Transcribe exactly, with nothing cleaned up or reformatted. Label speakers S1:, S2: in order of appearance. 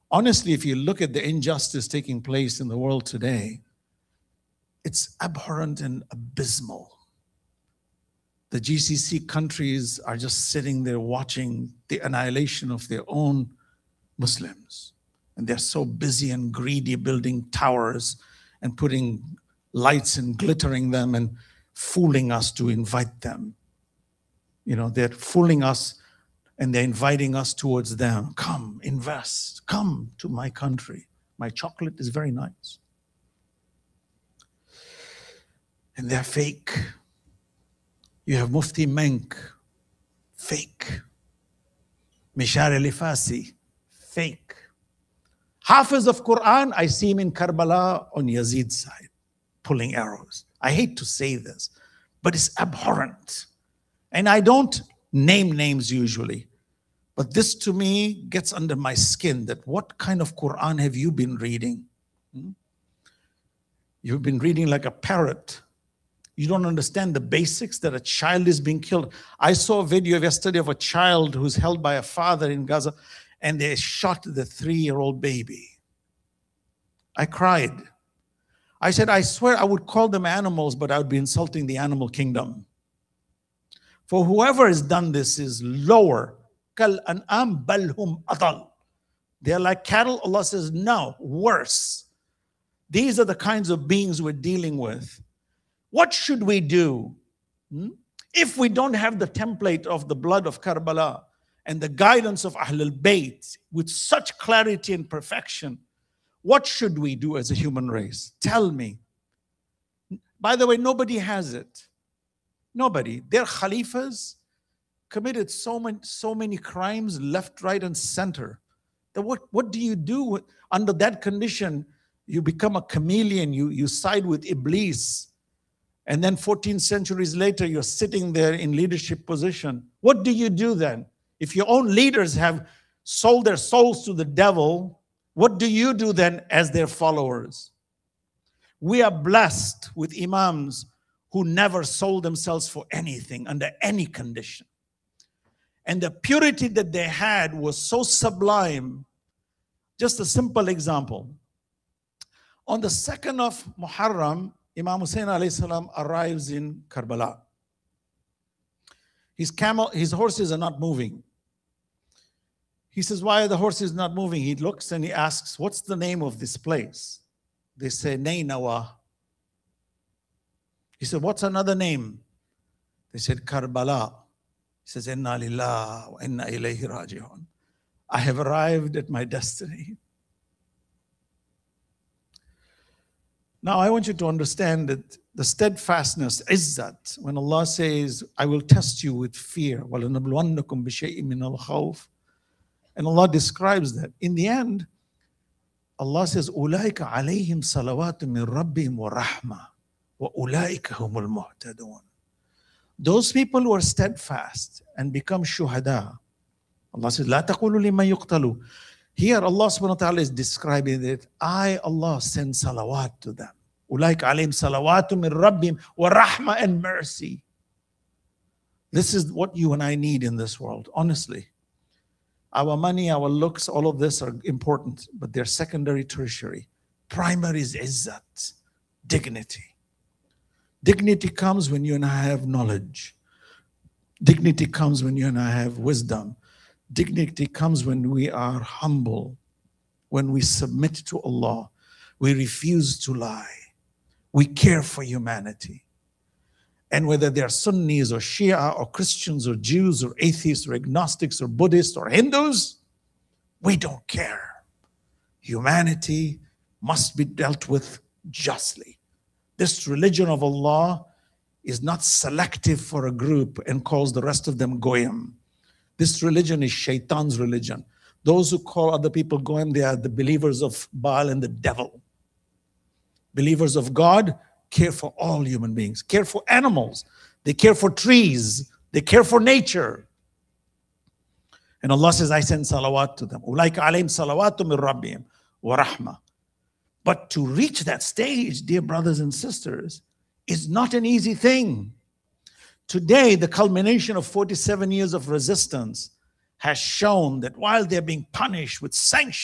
S1: Honestly, if you look at the injustice taking place in the world today, it's abhorrent and abysmal. The G C C countries are just sitting there watching the annihilation of their own Muslims. And they're so busy and greedy building towers and putting lights and glittering them and fooling us to invite them. You know, they're fooling us and they're inviting us towards them. Come, invest, come to my country. My chocolate is very nice. And they're fake. You have Mufti Menk, fake. Mishar Elifasi, fake. Hafiz of Quran, I see him in Karbala on Yazid's side, pulling arrows. I hate to say this, but it's abhorrent. And I don't name names usually, but this to me gets under my skin, that what kind of Quran have you been reading? Hmm? You've been reading like a parrot. You don't understand the basics, that a child is being killed. I saw a video yesterday of a child who's held by a father in Gaza, and they shot the three-year-old baby. I cried. I said, I swear I would call them animals, but I would be insulting the animal kingdom. For whoever has done this is lower. Kal an'am bal hum adal. They're like cattle. Allah says, no, worse. These are the kinds of beings we're dealing with. What should we do? Hmm? If we don't have the template of the blood of Karbala and the guidance of Ahlul Bayt with such clarity and perfection, what should we do as a human race? Tell me. By the way, nobody has it. Nobody. Their khalifas committed so many, so many crimes left, right, and center. That what, what do you do under that condition? You become a chameleon. You, you side with Iblis. And then fourteen centuries later, you're sitting there in leadership position. What do you do then? If your own leaders have sold their souls to the devil, what do you do then as their followers? We are blessed with imams who never sold themselves for anything under any condition. And the purity that they had was so sublime. Just a simple example. On the second of Muharram, Imam Hussein alayhi salam arrives in Karbala. His camel, his horses are not moving. He says, why are the horses not moving? He looks and he asks, what's the name of this place? They say, Nainawa. He said, what's another name? They said, Karbala. He says, Inna lillah wa inna ilayhi raji'un. I have arrived at my destiny. Now, I want you to understand that the steadfastness, izzat, when Allah says, I will test you with fear, وَلَنَبْلُوَنَّكُمْ بِشَيْءٍ مِّنَ الْخَوْفِ. And Allah describes that. In the end, Allah says, أُولَٰئِكَ عَلَيْهِمْ صَلَوَاتٌ مِّن رَبِّهِمْ وَرَحْمَةٌ وَأُولَٰئِكَ هُمُ الْمُهْتَدُونَ. Those people who are steadfast and become shuhada, Allah says, لَا تَقُولُوا لِمَنْ يُقْتَلُوا. Here Allah subhanahu wa ta'ala is describing that I, Allah, send salawat to them. Ulaik alayhim salawatu min rabbim wa rahma, and mercy. This is what you and I need in this world, honestly. Our money, our looks, all of this are important, but they're secondary, tertiary. Primary is izzat, dignity. Dignity comes when you and I have knowledge. Dignity comes when you and I have wisdom. Dignity comes when we are humble, when we submit to Allah, we refuse to lie, we care for humanity. And whether they're Sunnis or Shia or Christians or Jews or atheists or agnostics or Buddhists or Hindus, we don't care. Humanity must be dealt with justly. This religion of Allah is not selective for a group and calls the rest of them goyim. This religion is Shaitan's religion. Those who call other people goyim, they are the believers of Baal and the devil. Believers of God care for all human beings, care for animals, they care for trees, they care for nature. And Allah says, I send salawat to them. Ulaika alayhim salawatu min rabbihim wa rahma. But to reach that stage, dear brothers and sisters, is not an easy thing. Today, the culmination of forty-seven years of resistance has shown that while they're being punished with sanctions,